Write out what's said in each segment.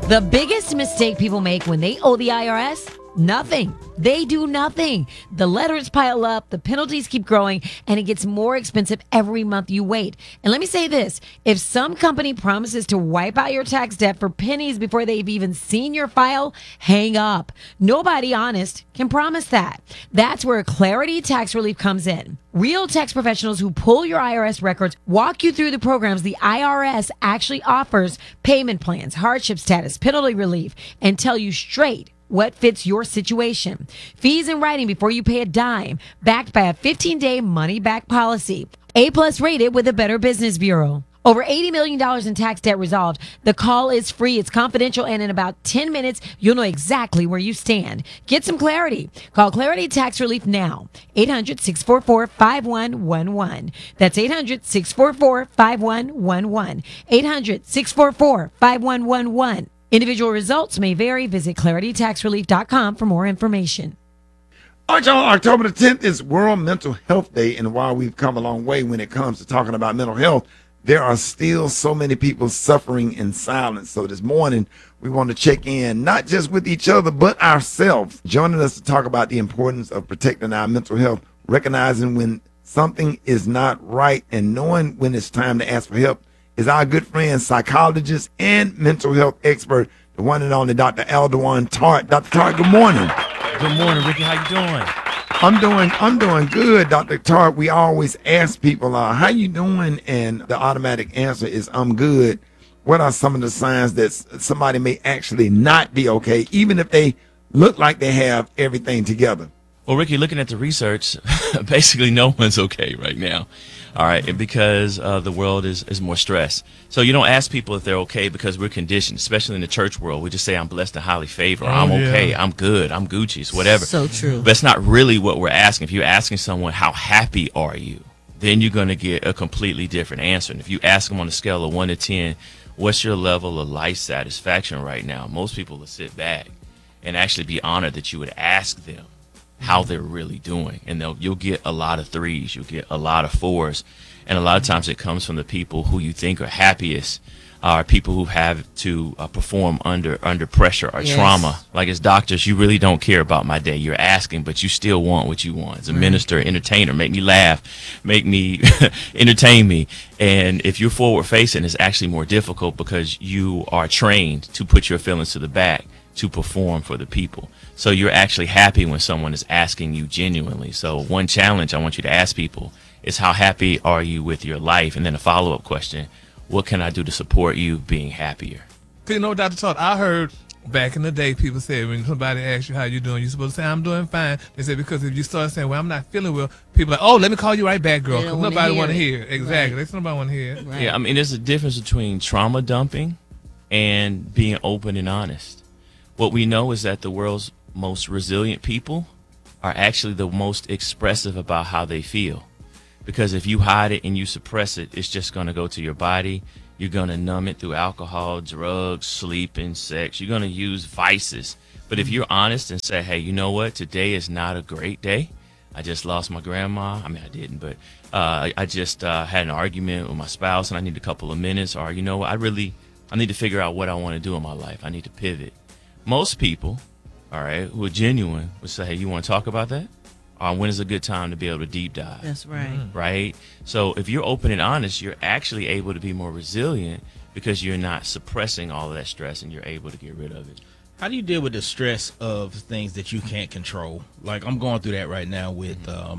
The biggest mistake people make when they owe the IRS? Nothing. They do nothing. The letters pile up, the penalties keep growing, and it gets more expensive every month you wait. And let me say this, if some company promises to wipe out your tax debt for pennies before they've even seen your file, hang up. Nobody honest can promise that. That's where Clarity Tax Relief comes in. Real tax professionals who pull your IRS records walk you through the programs the IRS actually offers, payment plans, hardship status, penalty relief, and tell you straight what fits your situation. Fees in writing before you pay a dime, backed by a 15-day money-back policy. A+ rated with the Better Business Bureau. Over $80 million in tax debt resolved. The call is free. It's confidential. And in about 10 minutes, you'll know exactly where you stand. Get some clarity. Call Clarity Tax Relief now. 800-644-5111. That's 800-644-5111. 800-644-5111. Individual results may vary. Visit claritytaxrelief.com for more information. All right, y'all, October the 10th is World Mental Health Day, and while we've come a long way when it comes to talking about mental health, there are still so many people suffering in silence. So this morning, we want to check in, not just with each other, but ourselves. Joining us to talk about the importance of protecting our mental health, recognizing when something is not right, and knowing when it's time to ask for help, is our good friend, psychologist, and mental health expert, the one and only Dr. Aldewan Tart. Dr. Tart, good morning. Good morning, Ricky. How you doing? I'm doing good, Dr. Tart. We always ask people, how you doing? And the automatic answer is, I'm good. What are some of the signs that somebody may actually not be okay, even if they look like they have everything together? Well, Ricky, looking at the research, basically no one's okay right now. All right, because the world is more stressed. So you don't ask people if they're okay because we're conditioned, especially in the church world. We just say, I'm blessed and highly favored. I'm okay. I'm good. I'm Gucci. It's whatever. So true. But it's not really what we're asking. If you're asking someone, how happy are you? Then you're going to get a completely different answer. And if you ask them on a scale of 1 to 10, what's your level of life satisfaction right now? Most people will sit back and actually be honored that you would ask them how they're really doing, and you'll get a lot of 3s, you'll get a lot of 4s, and a lot of times it comes from the people who you think are happiest are people who have to perform under pressure or trauma. Like as doctors, you really don't care about my day. You're asking, but you still want what you want. As a minister, entertainer, make me laugh, make me entertain me. And if you're forward facing, it's actually more difficult because you are trained to put your feelings to the back to perform for the people. So you're actually happy when someone is asking you genuinely. So one challenge I want you to ask people is, how happy are you with your life? And then a follow-up question, what can I do to support you being happier? You know, Dr. Todd, I heard back in the day people say when somebody asks you how you doing, you're supposed to say, I'm doing fine. They say, because if you start saying, well, I'm not feeling well, people are like, oh, let me call you right back, girl. Because nobody want to hear it. Exactly. Right. Nobody want to hear it. Right. Yeah, I mean, there's a difference between trauma dumping and being open and honest. What we know is that the world's most resilient people are actually the most expressive about how they feel. Because if you hide it and you suppress it, it's just going to go to your body. You're going to numb it through alcohol, drugs, sleeping, sex. You're going to use vices. But if you're honest and say, hey, you know what? Today is not a great day. I just lost my grandma. I mean, I didn't, but I just had an argument with my spouse and I need a couple of minutes. Or, you know, I need to figure out what I want to do in my life. I need to pivot. Most people, all right, who are genuine would say, hey, you want to talk about that? When is a good time to be able to deep dive? That's right. Right? So if you're open and honest, you're actually able to be more resilient because you're not suppressing all of that stress and you're able to get rid of it. How do you deal with the stress of things that you can't control? Like I'm going through that right now with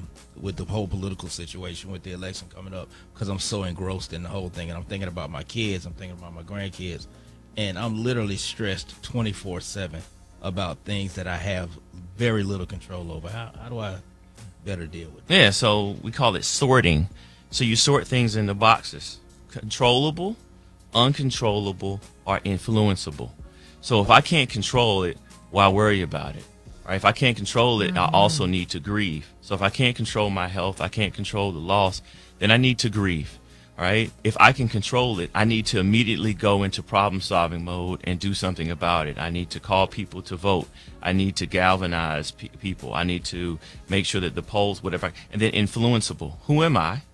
the whole political situation, with the election coming up, because I'm so engrossed in the whole thing. And I'm thinking about my kids. I'm thinking about my grandkids. And I'm literally stressed 24/7 about things that I have very little control over. How do I better deal with it? Yeah, so we call it sorting. So you sort things into boxes: controllable, uncontrollable, or influenceable. So if I can't control it, why worry about it? Right? If I can't control it, I also need to grieve. So if I can't control my health, I can't control the loss, then I need to grieve. All right. If I can control it, I need to immediately go into problem solving mode and do something about it. I need to call people to vote. I need to galvanize people. I need to make sure that the polls, whatever. And then influenceable. Who am I?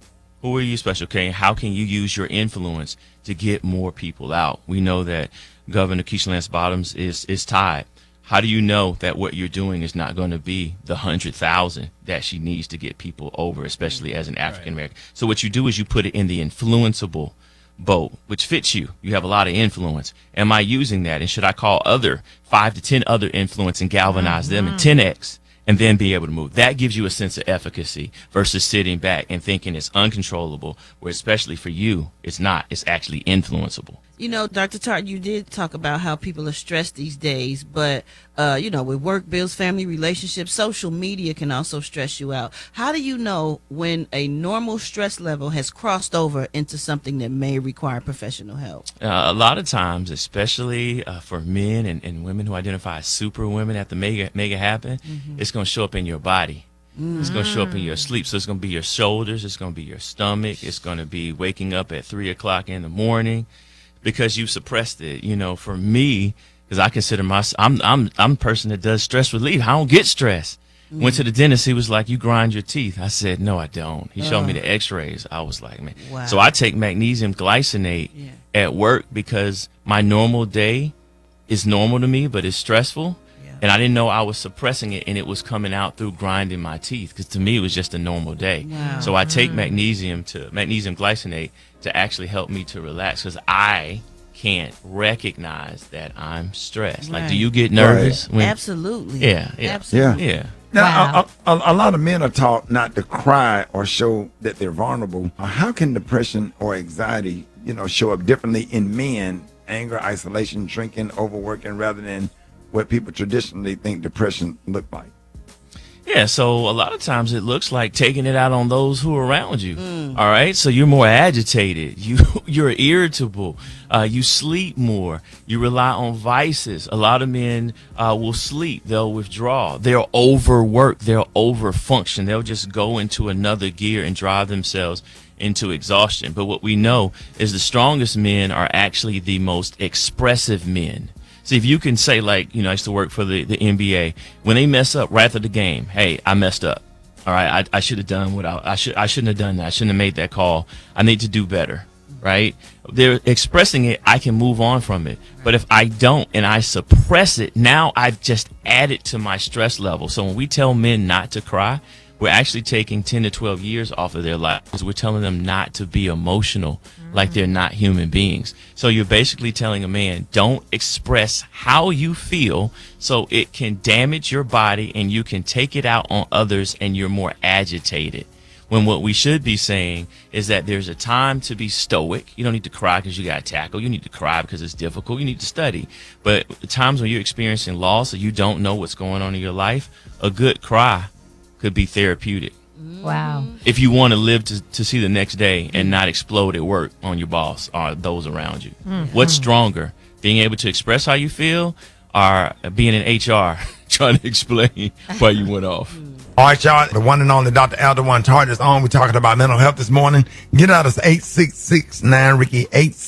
Who are you, Special K? And how can you use your influence to get more people out? We know that Governor Keisha Lance Bottoms is tied. How do you know that what you're doing is not going to be the 100,000 that she needs to get people over, especially as an African American? So what you do is you put it in the influenceable boat, which fits you. You have a lot of influence. Am I using that? And should I call other 5 to 10 other influence and galvanize them in 10x? And then be able to move. That gives you a sense of efficacy versus sitting back and thinking it's uncontrollable, where especially for you, it's not. It's actually influenceable. You know, Dr. Tart, you did talk about how people are stressed these days, but, you know, with work, bills, family, relationships, social media can also stress you out. How do you know when a normal stress level has crossed over into something that may require professional help? A lot of times, especially for men and women who identify as super women at the mega happen, it's going to show up in your body. It's going to show up in your sleep. So it's going to be your shoulders. It's going to be your stomach. It's going to be waking up at 3 o'clock in the morning because you suppressed it. You know, for me, because I consider I'm a person that does stress relief. I don't get stressed. Went to the dentist. He was like, "You grind your teeth." I said, "No, I don't." He showed me the X-rays. I was like, "Man." Wow. So I take magnesium glycinate at work because my normal day is normal to me, but it's stressful. And I didn't know I was suppressing it, and it was coming out through grinding my teeth. Because to me, it was just a normal day. Wow. So I take magnesium glycinate to actually help me to relax, because I can't recognize that I'm stressed. Like, do you get nervous? Right. When, Absolutely. Yeah. Absolutely. Yeah. Now, a lot of men are taught not to cry or show that they're vulnerable. How can depression or anxiety, show up differently in men? Anger, isolation, drinking, overworking, rather than what people traditionally think depression look like. Yeah, so a lot of times it looks like taking it out on those who are around you. All right, so you're more agitated, you're irritable, you sleep more, you rely on vices. A lot of men will sleep, they'll withdraw, they'll overwork, they'll overfunction, they'll just go into another gear and drive themselves into exhaustion. But what we know is the strongest men are actually the most expressive men. See, if you can say, like, I used to work for the NBA. When they mess up right after the game, hey, I messed up. All right, I should have done what I shouldn't have done that. I shouldn't have made that call. I need to do better. Right? They're expressing it. I can move on from it. But if I don't and I suppress it, now I've just added to my stress level. So when we tell men not to cry, we're actually taking 10 to 12 years off of their lives. We're telling them not to be emotional, like they're not human beings. So you're basically telling a man, don't express how you feel so it can damage your body and you can take it out on others and you're more agitated. When what we should be saying is that there's a time to be stoic. You don't need to cry because you got to tackle. You need to cry because it's difficult. You need to study. But the times when you're experiencing loss or you don't know what's going on in your life, a good cry could be therapeutic. Wow. If you want to live to see the next day and not explode at work on your boss or those around you. What's stronger, being able to express how you feel or being in HR trying to explain why you went off? All right, y'all. The one and only Dr. Elder One Tart is on. We're talking about mental health this morning. Get out us 8669-RICKY,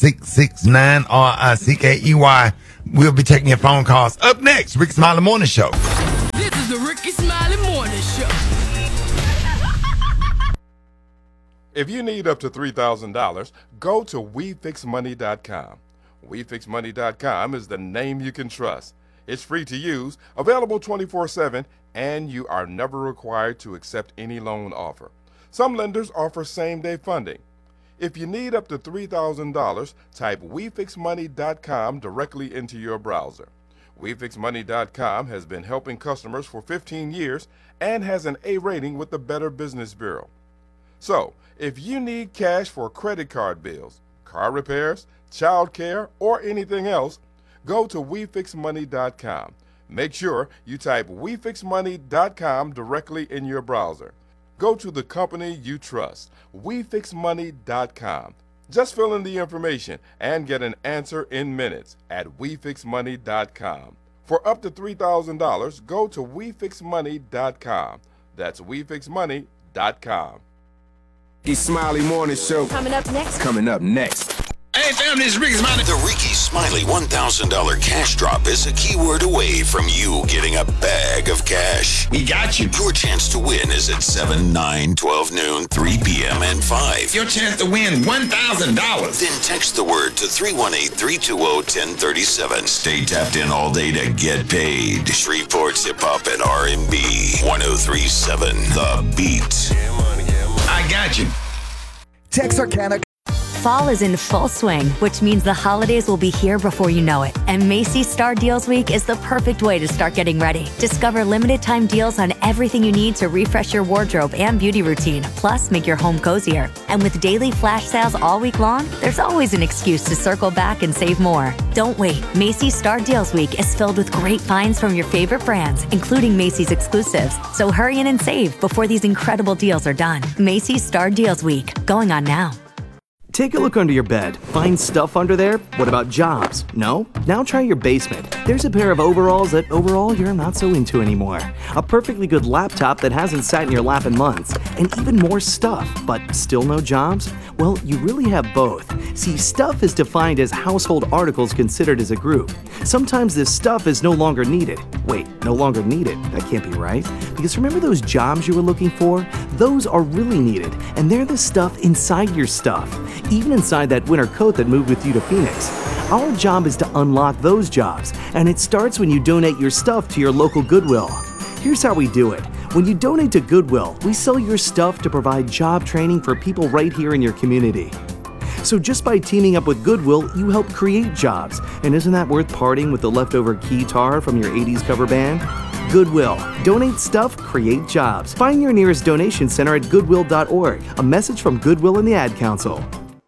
8669-RICKEY. We'll be taking your phone calls. Up next, Rick Smiley Morning Show. This is the Ricky Smiley Morning Show. If you need up to $3,000, go to WeFixMoney.com. WeFixMoney.com is the name you can trust. It's free to use, available 24/7, and you are never required to accept any loan offer. Some lenders offer same-day funding. If you need up to $3,000, type WeFixMoney.com directly into your browser. WeFixMoney.com has been helping customers for 15 years and has an A rating with the Better Business Bureau. So, if you need cash for credit card bills, car repairs, child care, or anything else, go to WeFixMoney.com. Make sure you type WeFixMoney.com directly in your browser. Go to the company you trust, WeFixMoney.com. Just fill in the information and get an answer in minutes at WeFixMoney.com. For up to $3,000, go to WeFixMoney.com. That's WeFixMoney.com. The Smiley Morning Show. Coming up next. Coming up next. Hey, family, this is Ricky Smiley. The Ricky Smiley $1,000 cash drop is a keyword away from you getting a bag of cash. We got you. Your chance to win is at 7, 9, 12 noon, 3 p.m., and 5. Your chance to win $1,000. Then text the word to 318-320-1037. Stay tapped in all day to get paid. Shreveport's Hip Hop and R&B. 103.7 The Beat. I got you. Texarkana. Fall is in full swing, which means the holidays will be here before you know it. And Macy's Star Deals Week is the perfect way to start getting ready. Discover limited time deals on everything you need to refresh your wardrobe and beauty routine, plus make your home cozier. And with daily flash sales all week long, there's always an excuse to circle back and save more. Don't wait. Macy's Star Deals Week is filled with great finds from your favorite brands, including Macy's exclusives. So hurry in and save before these incredible deals are done. Macy's Star Deals Week, going on now. Take a look under your bed. Find stuff under there? What about jobs? No? Now try your basement. There's a pair of overalls that overall you're not so into anymore. A perfectly good laptop that hasn't sat in your lap in months. And even more stuff, but still no jobs? Well, you really have both. See, stuff is defined as household articles considered as a group. Sometimes this stuff is no longer needed. Wait, no longer needed? That can't be right. Because remember those jobs you were looking for? Those are really needed, and they're the stuff inside your stuff. Even inside that winter coat that moved with you to Phoenix. Our job is to unlock those jobs, and it starts when you donate your stuff to your local Goodwill. Here's how we do it. When you donate to Goodwill, we sell your stuff to provide job training for people right here in your community. So just by teaming up with Goodwill, you help create jobs. And isn't that worth parting with the leftover guitar from your 80s cover band? Goodwill. Donate stuff, create jobs. Find your nearest donation center at goodwill.org. A message from Goodwill and the Ad Council.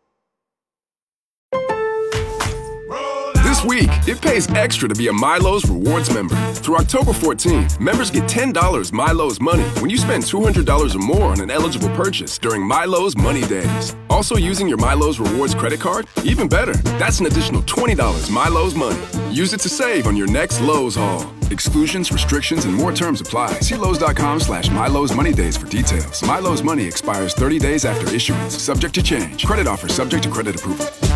This week, it pays extra to be a Milo's Rewards member. Through October 14, members get $10 Milo's Money when you spend $200 or more on an eligible purchase during Milo's Money Days. Also using your Milo's Rewards credit card? Even better, that's an additional $20 Milo's Money. Use it to save on your next Lowe's haul. Exclusions, restrictions, and more terms apply. See Lowe's.com/Milo's Money Days for details. Milo's Money expires 30 days after issuance, subject to change. Credit offer subject to credit approval.